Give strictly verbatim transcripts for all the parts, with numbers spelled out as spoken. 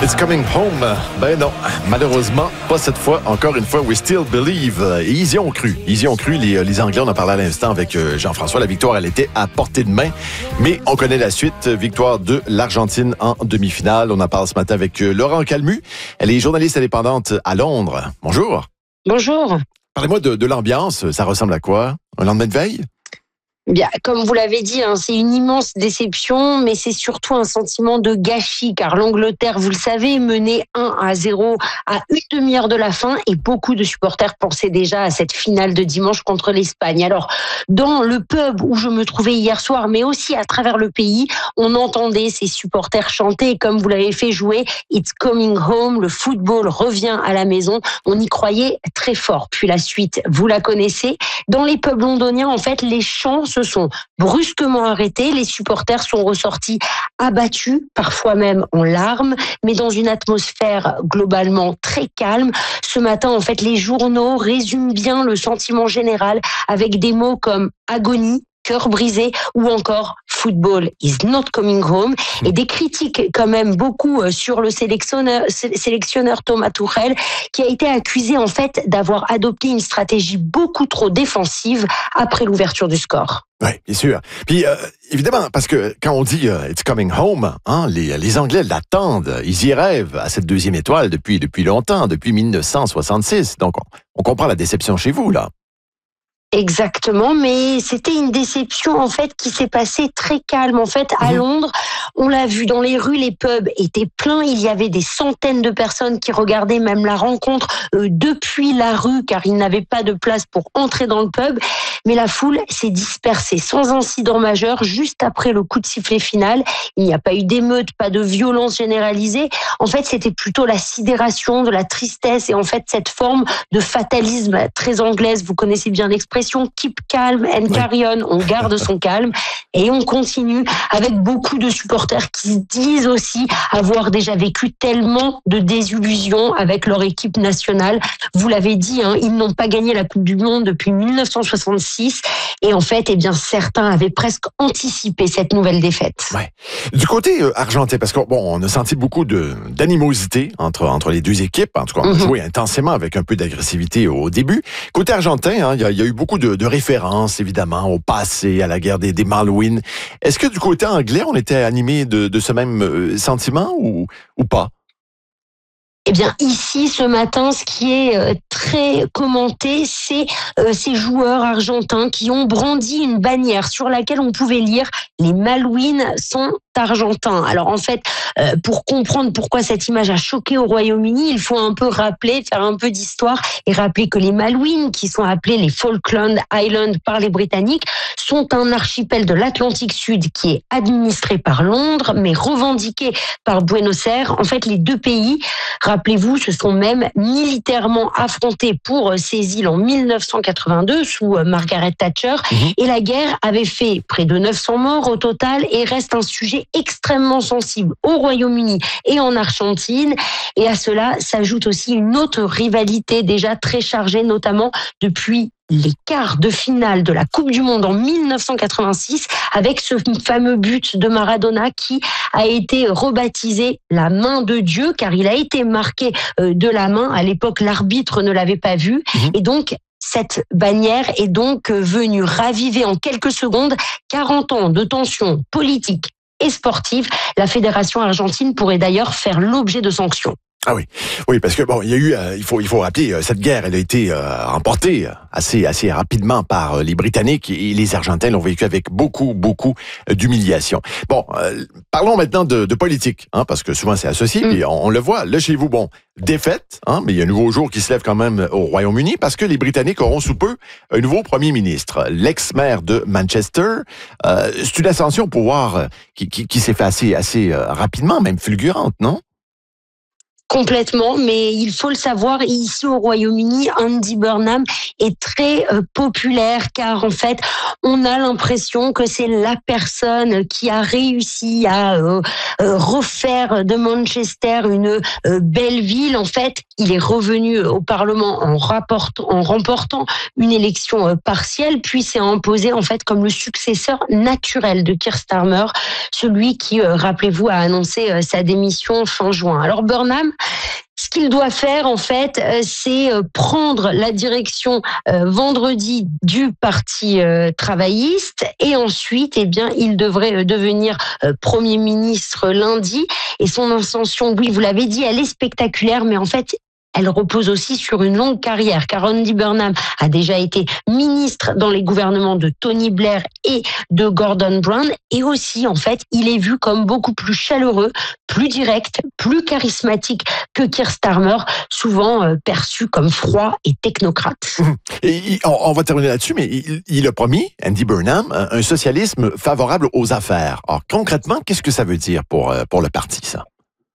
It's coming home. Ben non, malheureusement, pas cette fois. Encore une fois, we still believe. Et ils y ont cru. Ils y ont cru. Les, les Anglais, on en parlait à l'instant avec Jean-François. La victoire, elle était à portée de main. Mais on connaît la suite. Victoire de l'Argentine en demi-finale. On en parle ce matin avec Laurent Calmu. Elle est journaliste indépendante à Londres. Bonjour. Bonjour. Parlez-moi de, de l'ambiance. Ça ressemble à quoi? Un lendemain de veille? Bien, comme vous l'avez dit, hein, c'est une immense déception, mais c'est surtout un sentiment de gâchis, car l'Angleterre, vous le savez, menait un à zéro à une demi-heure de la fin, et beaucoup de supporters pensaient déjà à cette finale de dimanche contre l'Espagne. Alors, dans le pub où je me trouvais hier soir, mais aussi à travers le pays, on entendait ces supporters chanter, et comme vous l'avez fait jouer, It's coming home, le football revient à la maison. On y croyait très fort. Puis la suite, vous la connaissez. Dans les pubs londoniens, en fait, les chants se sont brusquement arrêtés. Les supporters sont ressortis abattus, parfois même en larmes, mais dans une atmosphère globalement très calme. Ce matin, en fait, les journaux résument bien le sentiment général avec des mots comme agonie, cœur brisé ou encore football is not coming home, et des critiques quand même beaucoup sur le sélectionneur, sélectionneur Thomas Tuchel, qui a été accusé en fait d'avoir adopté une stratégie beaucoup trop défensive après l'ouverture du score. Oui, bien sûr. Puis, euh, évidemment, parce que quand on dit euh, « It's coming home », hein, les, les Anglais l'attendent, ils y rêvent à cette deuxième étoile depuis, depuis longtemps, depuis mille neuf cent soixante-six. Donc, on, on comprend la déception chez vous, là. Exactement, mais c'était une déception en fait qui s'est passée très calme. En fait, à Londres, on l'a vu dans les rues, les pubs étaient pleins. Il y avait des centaines de personnes qui regardaient même la rencontre euh, depuis la rue, car ils n'avaient pas de place pour entrer dans le pub. Mais la foule s'est dispersée sans incident majeur juste après le coup de sifflet final. Il n'y a pas eu d'émeute, pas de violence généralisée. En fait, c'était plutôt la sidération, de la tristesse et en fait cette forme de fatalisme très anglaise. Vous connaissez bien l'expression. Keep calm and carry on. On garde son calme et on continue avec beaucoup de supporters qui disent aussi avoir déjà vécu tellement de désillusions avec leur équipe nationale. Vous l'avez dit, hein, ils n'ont pas gagné la Coupe du Monde depuis mille neuf cent soixante-six et en fait, eh bien, certains avaient presque anticipé cette nouvelle défaite. Ouais. Du côté euh, argentin, parce qu'on bon, on a senti beaucoup de d'animosité entre entre les deux équipes. En tout cas, on a mm-hmm. joué intensément avec un peu d'agressivité au début. Côté argentin, hein, il y, y a eu beaucoup De, de références, évidemment, au passé, à la guerre des, des Malouines. Est-ce que du côté anglais, on était animé de, de ce même euh, sentiment ou, ou pas? Eh bien, ici, ce matin, ce qui est euh, très commenté, c'est euh, ces joueurs argentins qui ont brandi une bannière sur laquelle on pouvait lire « Les Malouines sont argentins ». Alors, en fait, euh, pour comprendre pourquoi cette image a choqué au Royaume-Uni, il faut un peu rappeler, faire un peu d'histoire et rappeler que les Malouines, qui sont appelées les Falkland Islands par les Britanniques, sont un archipel de l'Atlantique Sud qui est administré par Londres, mais revendiqué par Buenos Aires. En fait, les deux pays, rappelez-vous, se sont même militairement affrontés pour ces îles en mille neuf cent quatre-vingt-deux sous Margaret Thatcher. Mmh. Et la guerre avait fait près de neuf cents morts au total et reste un sujet extrêmement sensible au Royaume-Uni et en Argentine. Et à cela s'ajoute aussi une autre rivalité déjà très chargée, notamment depuis les quarts de finale de la Coupe du Monde en mille neuf cent quatre-vingt-six avec ce fameux but de Maradona qui a été rebaptisé la main de Dieu car il a été marqué de la main. À l'époque, l'arbitre ne l'avait pas vu. Mmh. Et donc, cette bannière est donc venue raviver en quelques secondes quarante ans de tensions politiques et sportives. La fédération argentine pourrait d'ailleurs faire l'objet de sanctions. Ah oui, oui, parce que bon, il y a eu, euh, il faut, il faut rappeler, euh, cette guerre, elle a été euh, remportée assez, assez rapidement par euh, les Britanniques et les Argentins l'ont vécu avec beaucoup, beaucoup d'humiliation. Bon, euh, parlons maintenant de, de politique, hein, parce que souvent c'est associé. Mm. Puis on, on le voit là chez vous, bon, défaite, hein, mais il y a un nouveau jour qui se lève quand même au Royaume-Uni parce que les Britanniques auront sous peu un nouveau premier ministre, l'ex-maire de Manchester. Euh, c'est une ascension au pouvoir qui, qui, qui s'est fait assez, assez euh, rapidement, même fulgurante, non? Complètement, mais il faut le savoir, ici au Royaume-Uni, Andy Burnham est très euh, populaire car en fait, on a l'impression que c'est la personne qui a réussi à euh, euh, refaire de Manchester une euh, belle ville. En fait, il est revenu au Parlement en, rapportant, en remportant une élection euh, partielle, puis s'est imposé en fait comme le successeur naturel de Keir Starmer, celui qui, euh, rappelez-vous, a annoncé euh, sa démission fin juin. Alors Burnham, ce qu'il doit faire, en fait, c'est prendre la direction euh, vendredi du Parti euh, travailliste et ensuite, eh bien, il devrait devenir euh, Premier ministre lundi. Et son ascension, oui, vous l'avez dit, elle est spectaculaire, mais en fait, elle repose aussi sur une longue carrière, car Andy Burnham a déjà été ministre dans les gouvernements de Tony Blair et de Gordon Brown, et aussi, en fait, il est vu comme beaucoup plus chaleureux, plus direct, plus charismatique que Keir Starmer, souvent euh, perçu comme froid et technocrate. Et il, on, on va terminer là-dessus, mais il, il a promis, Andy Burnham, un, un socialisme favorable aux affaires. Alors, concrètement, qu'est-ce que ça veut dire pour, pour le parti, ça?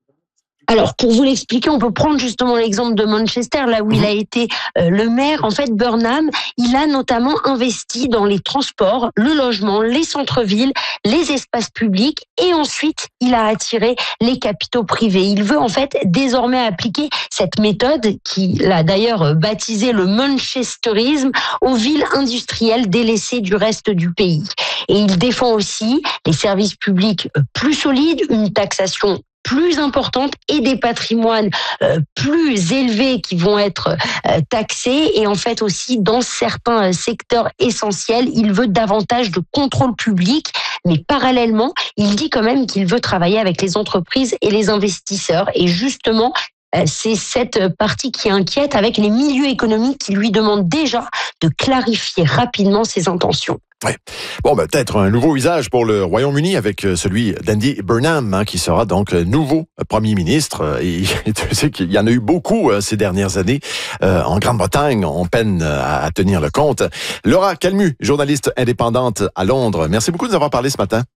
Alors, pour vous l'expliquer, on peut prendre justement l'exemple de Manchester, là où il a été euh, le maire. En fait, Burnham, il a notamment investi dans les transports, le logement, les centres-villes, les espaces publics, et ensuite, il a attiré les capitaux privés. Il veut en fait désormais appliquer cette méthode, qu'il a d'ailleurs baptisée le manchesterisme, aux villes industrielles délaissées du reste du pays. Et il défend aussi les services publics plus solides, une taxation plus importante et des patrimoines euh, plus élevés qui vont être euh, taxés. Et en fait aussi, dans certains secteurs essentiels, il veut davantage de contrôle public. Mais parallèlement, il dit quand même qu'il veut travailler avec les entreprises et les investisseurs. Et justement, c'est cette partie qui inquiète avec les milieux économiques qui lui demandent déjà de clarifier rapidement ses intentions. Ouais. Bon, ben, peut-être un nouveau visage pour le Royaume-Uni avec celui d'Andy Burnham, hein, qui sera donc nouveau Premier ministre. Et, et tu sais qu'il y en a eu beaucoup euh, ces dernières années. Euh, en Grande-Bretagne, on peine à, à tenir le compte. Laura Calmu, journaliste indépendante à Londres. Merci beaucoup de nous avoir parlé ce matin.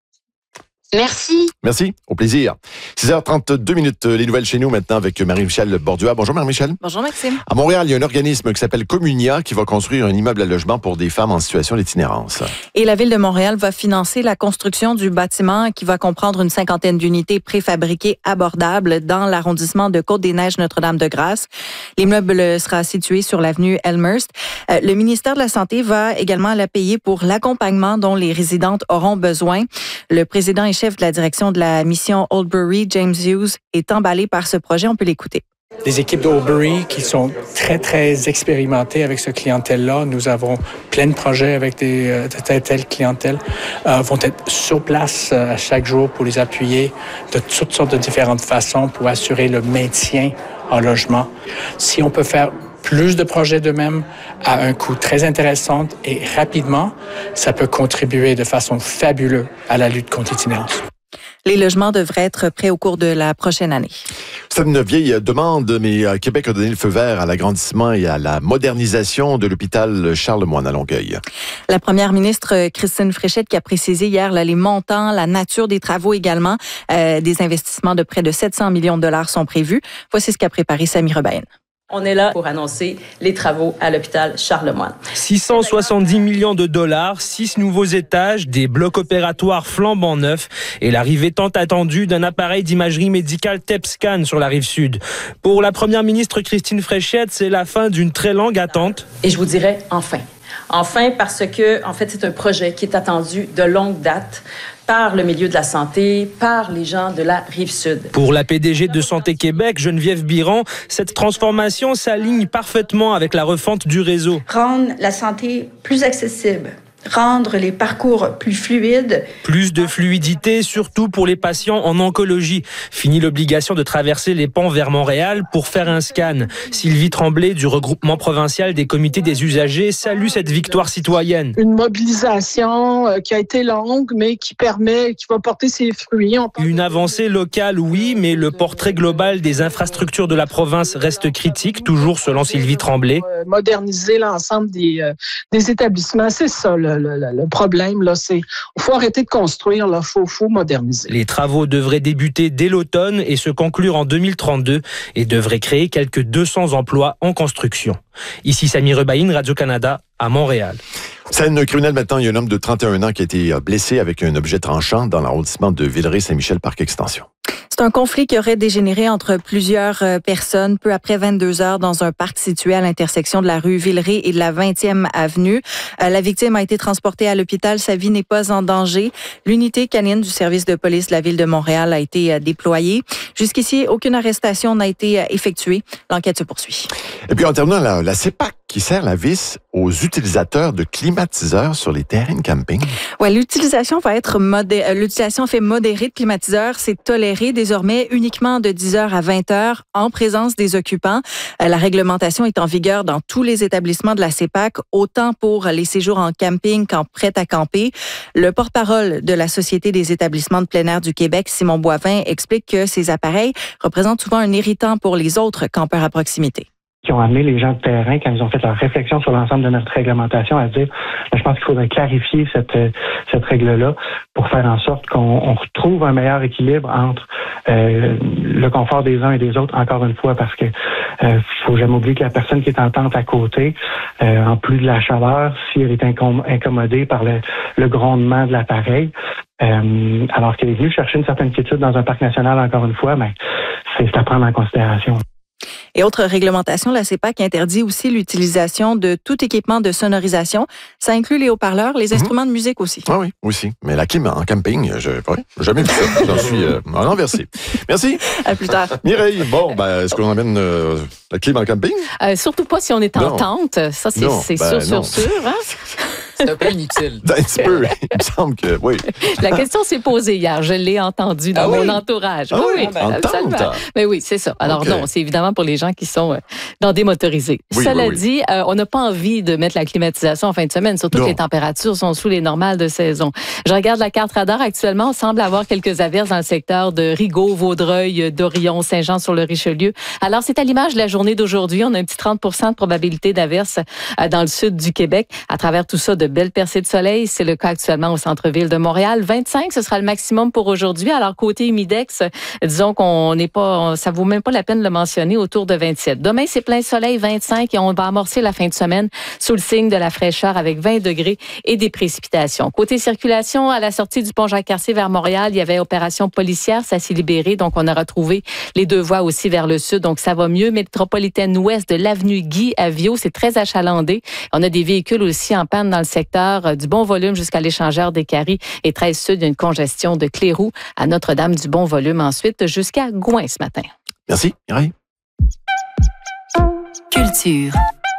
Merci. Merci, au plaisir. six heures trente-deux minutes, les nouvelles chez nous maintenant avec Marie-Michel Bordua. Bonjour Marie-Michel. Bonjour Maxime. À Montréal, il y a un organisme qui s'appelle Communia qui va construire un immeuble à logement pour des femmes en situation d'itinérance. Et la Ville de Montréal va financer la construction du bâtiment qui va comprendre une cinquantaine d'unités préfabriquées abordables dans l'arrondissement de Côte-des-Neiges Notre-Dame-de-Grâce. L'immeuble sera situé sur l'avenue Elmhurst. Le ministère de la Santé va également la payer pour l'accompagnement dont les résidentes auront besoin. Le président et chef de la direction de la mission Oldbury, James Hughes, est emballé par ce projet. On peut l'écouter. Des équipes d'Oldbury qui sont très, très expérimentées avec ce clientèle-là. Nous avons plein de projets avec des, de telle, telle clientèle. Euh, vont être sur place euh, à chaque jour pour les appuyer de toutes sortes de différentes façons pour assurer le maintien en logement. Si on peut faire plus de projets d'eux-mêmes à un coût très intéressant et rapidement, ça peut contribuer de façon fabuleuse à la lutte contre l'itinérance. Les logements devraient être prêts au cours de la prochaine année. C'est une vieille demande, mais Québec a donné le feu vert à l'agrandissement et à la modernisation de l'hôpital Charlemagne à Longueuil. La première ministre Christine Fréchette qui a précisé hier là, les montants, la nature des travaux également. Euh, des investissements de près de sept cents millions de dollars sont prévus. Voici ce qu'a préparé Samy Rebain. On est là pour annoncer les travaux à l'hôpital Charlemagne. six cent soixante-dix millions de dollars, six nouveaux étages, des blocs opératoires flambant neufs et l'arrivée tant attendue d'un appareil d'imagerie médicale T E P scan sur la rive sud. Pour la première ministre Christine Fréchette, c'est la fin d'une très longue attente. Et je vous dirais enfin. Enfin parce que, en fait, c'est un projet qui est attendu de longue date par le milieu de la santé, par les gens de la Rive-Sud. Pour la P D G de Santé Québec, Geneviève Biron, cette transformation s'aligne parfaitement avec la refonte du réseau. Rendre la santé plus accessible, rendre les parcours plus fluides. Plus de fluidité, surtout pour les patients en oncologie. Fini l'obligation de traverser les ponts vers Montréal pour faire un scan. Sylvie Tremblay, du regroupement provincial des comités des usagers, salue cette victoire citoyenne. Une mobilisation euh, qui a été longue, mais qui permet, qui va porter ses fruits. Une avancée locale, oui, mais le portrait global des infrastructures de la province reste critique, toujours selon Sylvie Tremblay. Euh, moderniser l'ensemble des, euh, des établissements, c'est ça, là. le, le, le problème, là, c'est il faut arrêter de construire, il faut, faut moderniser. Les travaux devraient débuter dès l'automne et se conclure en deux mille trente-deux et devraient créer quelques deux cents emplois en construction. Ici Sami Rebaïn, Radio-Canada, à Montréal. Scène criminelle maintenant, il y a un homme de trente et un ans qui a été blessé avec un objet tranchant dans l'arrondissement de Villeray-Saint-Michel, Parc Extension. C'est un conflit qui aurait dégénéré entre plusieurs personnes peu après vingt-deux heures dans un parc situé à l'intersection de la rue Villeray et de la vingtième avenue. La victime a été transportée à l'hôpital. Sa vie n'est pas en danger. L'unité canine du service de police de la ville de Montréal a été déployée. Jusqu'ici, aucune arrestation n'a été effectuée. L'enquête se poursuit. Et puis en terminant, la, la C E P A C qui sert la vis aux utilisateurs de climatiseurs sur les terrains de camping. Ouais, l'utilisation va être modé- l'utilisation fait modérée de climatiseurs, c'est toléré désormais uniquement de dix heures à vingt heures en présence des occupants. La réglementation est en vigueur dans tous les établissements de la C E P A C, autant pour les séjours en camping qu'en prêt à camper. Le porte-parole de la Société des établissements de plein air du Québec, Simon Boivin, explique que ces appareils représentent souvent un irritant pour les autres campeurs à proximité. Qui ont amené les gens de terrain, quand ils ont fait leur réflexion sur l'ensemble de notre réglementation, à dire, je pense qu'il faudrait clarifier cette cette règle-là pour faire en sorte qu'on on retrouve un meilleur équilibre entre euh, le confort des uns et des autres, encore une fois, parce que euh, faut jamais oublier que la personne qui est en tente à côté, euh, en plus de la chaleur, si elle est incom- incommodée par le, le grondement de l'appareil, euh, alors qu'elle est venue chercher une certaine quiétude dans un parc national, encore une fois, ben, c'est à prendre en considération. Et autre réglementation, la C E P A C interdit aussi l'utilisation de tout équipement de sonorisation. Ça inclut les haut-parleurs, les instruments mmh. de musique aussi. Ah oui, aussi. Mais la clim en camping, je n'ai jamais vu ça. J'en suis euh, renversé. Merci. À plus tard. Mireille, bon, ben, est-ce qu'on amène euh, la clim en camping? Euh, surtout pas si on est en non. tente. Ça, c'est, non, c'est ben sûr, non. sûr, sûr. Hein? C'est un peu inutile. Un petit peu, il me semble que, oui. La question s'est posée hier. Je l'ai entendue dans ah oui? mon entourage. Ah oui, oui, ben, en tente. Mais oui, c'est ça. Alors okay. non, c'est évidemment pour les gens qui sont euh, dans des motorisés. Oui, Cela oui, oui. dit, euh, on n'a pas envie de mettre la climatisation en fin de semaine, surtout non. que les températures sont sous les normales de saison. Je regarde la carte radar actuellement. On semble avoir quelques averses dans le secteur de Rigaud, Vaudreuil, Dorion, Saint-Jean-sur-le-Richelieu. Alors, c'est à l'image de la journée d'aujourd'hui. On a un petit trente pour cent de probabilité d'averses euh, dans le sud du Québec. À travers tout ça, de belles percées de soleil. C'est le cas actuellement au centre-ville de Montréal. vingt-cinq, ce sera le maximum pour aujourd'hui. Alors, côté humidex, disons qu'on n'est pas, ça vaut même pas la peine de le mentionner, autour de vingt-sept. Demain, c'est plein soleil, vingt-cinq, et on va amorcer la fin de semaine sous le signe de la fraîcheur avec vingt degrés et des précipitations. Côté circulation, à la sortie du pont Jacques-Cartier vers Montréal, il y avait opération policière, ça s'est libéré, donc on a retrouvé les deux voies aussi vers le sud, donc ça va mieux. Métropolitaine ouest de l'avenue Guy à Viau, c'est très achalandé. On a des véhicules aussi en panne dans le secteur du Bon Volume jusqu'à l'échangeur des Caries et treize sud, il y a une congestion de Cléroux à Notre-Dame du Bon Volume ensuite jusqu'à Gouin ce matin. Merci, Mireille. Culture.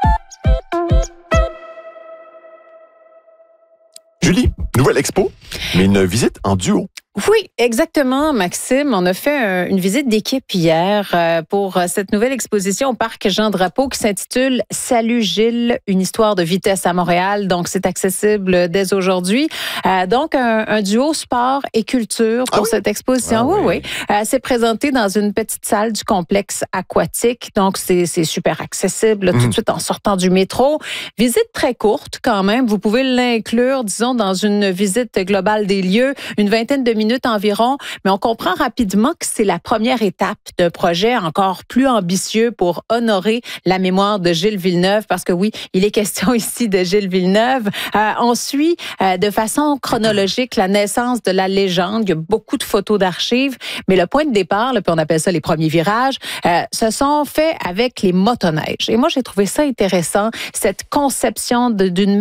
Julie, nouvelle expo, mais une visite en duo. Oui, exactement, Maxime. On a fait une visite d'équipe hier pour cette nouvelle exposition au Parc Jean-Drapeau qui s'intitule « Salut Gilles, une histoire de vitesse à Montréal ». Donc, c'est accessible dès aujourd'hui. Euh, donc, un, un duo sport et culture pour ah oui? cette exposition. Ah oui, oui. oui. Euh, c'est présenté dans une petite salle du complexe aquatique. Donc, c'est, c'est super accessible là, mmh. tout de suite en sortant du métro. Visite très courte quand même. Vous pouvez l'inclure, disons, dans une visite globale des lieux, une vingtaine de minutes minutes environ, mais on comprend rapidement que c'est la première étape d'un projet encore plus ambitieux pour honorer la mémoire de Gilles Villeneuve, parce que oui, il est question ici de Gilles Villeneuve. Euh, on suit euh, de façon chronologique la naissance de la légende. Il y a beaucoup de photos d'archives, mais le point de départ, là, puis on appelle ça les premiers virages, euh, se sont faits avec les motoneiges. Et moi, j'ai trouvé ça intéressant, cette conception de, d'une